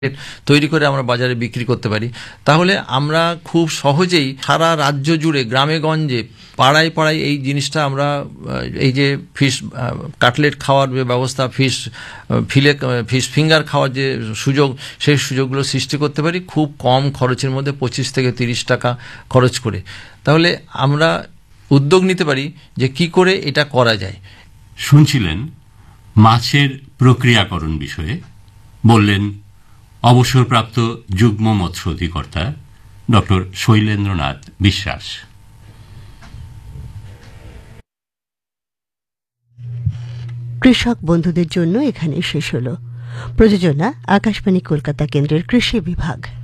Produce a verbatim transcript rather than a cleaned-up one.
তৈরি করে আমরা বাজারে বিক্রি করতে পারি, তাহলে আমরা খুব সহজেই সারা রাজ্য জুড়ে গ্রামে গঞ্জে পাড়ায় পাড়ায় এই জিনিসটা আমরা এই যে ফিশ কাটলেট খাওয়ার যে ব্যবস্থা, ফিশ ফিলে ফিশ ফিঙ্গার খাওয়ার যে সুযোগ, সেই সুযোগগুলো সৃষ্টি করতে পারি খুব কম খরচের মধ্যে, পঁচিশ থেকে তিরিশ টাকা খরচ করে। তাহলে আমরা উদ্যোগ নিতে পারি যে কি করে এটা করা যায়। শুনছিলেন মাছের প্রক্রিয়াকরণ বিষয়ে, বললেন অবসরপ্রাপ্ত যুগ্ম মৎস্য অধিকর্তা ডক্টর শৈলেন্দ্রনাথ বিশ্বাস। কৃষক বন্ধুদের জন্য এখানে শেষ হল। প্রযোজনা আকাশবাণী কলকাতা কেন্দ্রের কৃষি বিভাগ।